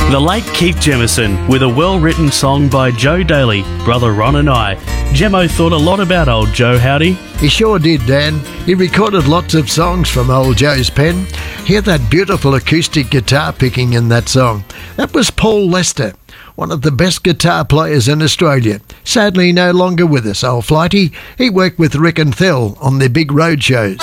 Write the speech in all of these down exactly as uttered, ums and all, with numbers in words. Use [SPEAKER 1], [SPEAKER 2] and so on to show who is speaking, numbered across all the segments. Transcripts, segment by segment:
[SPEAKER 1] The late Keith Jemison with a well-written song by Joe Daly, Brother Ron and I. Jemo thought a lot about old Joe, howdy?
[SPEAKER 2] He sure did, Dan. He recorded lots of songs from old Joe's pen. Hear that beautiful acoustic guitar picking in that song. That was Paul Lester, one of the best guitar players in Australia. Sadly no longer with us, old flighty. He worked with Rick and Thel on their big road shows.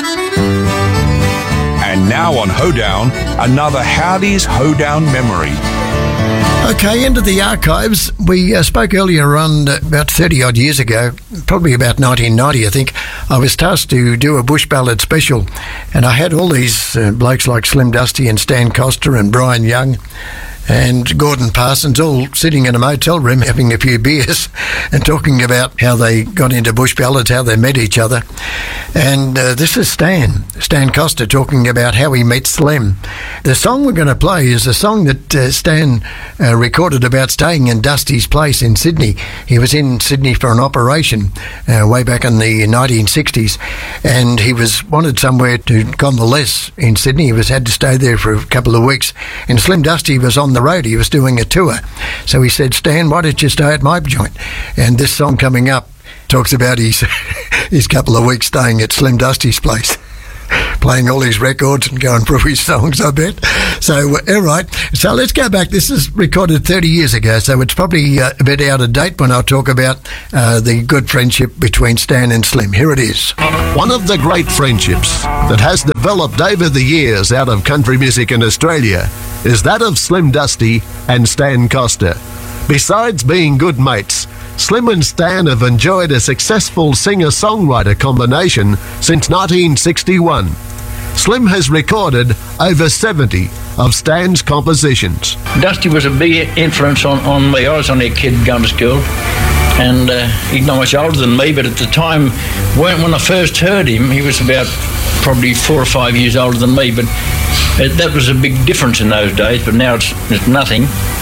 [SPEAKER 3] And now on Hoedown, another Howdy's Hoedown memory.
[SPEAKER 2] Okay, into the archives. We uh, spoke earlier on uh, about thirty-odd years ago, probably about nineteen ninety, I think. I was tasked to do a Bush Ballad special, and I had all these uh, blokes like Slim Dusty and Stan Coster and Brian Young and Gordon Parsons all sitting in a motel room having a few beers and talking about how they got into Bush Ballads, how they met each other. And uh, this is Stan, Stan Coster, talking about how he met Slim. The song we're going to play is a song that uh, Stan uh, recorded about staying in Dusty's place in Sydney. He was in Sydney for an operation uh, way back in the nineteen sixties, and he was wanted somewhere to convalesce in Sydney. He was had to stay there for a couple of weeks, and Slim Dusty was on the road. He was doing a tour, so he said, Stan, why don't you stay at my joint? And this song coming up talks about his his couple of weeks staying at Slim Dusty's place, playing all his records and going through his songs, I bet. So, all right. So let's go back. This is recorded thirty years ago, so it's probably uh, a bit out of date when I talk about uh, the good friendship between Stan and Slim. Here it is.
[SPEAKER 4] One of the great friendships that has developed over the years out of country music in Australia is that of Slim Dusty and Stan Coster. Besides being good mates, Slim and Stan have enjoyed a successful singer-songwriter combination since nineteen sixty-one. Slim has recorded over seventy of Stan's compositions.
[SPEAKER 5] Dusty was a big influence on, on me. I was only a kid going to school, and uh, he's not much older than me, but at the time, when, when I first heard him, he was about probably four or five years older than me, but uh, that was a big difference in those days, but now it's, it's nothing.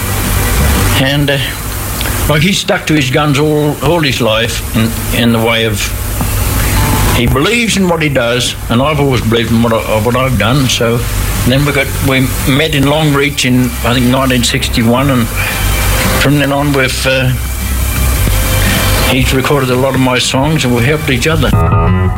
[SPEAKER 5] And uh, like he stuck to his guns all, all his life in, in the way of he believes in what he does, and I've always believed in what, I, what I've done. So then we got we met in Longreach in I think nineteen sixty-one, and from then on we've uh, he's recorded a lot of my songs, and we helped each other.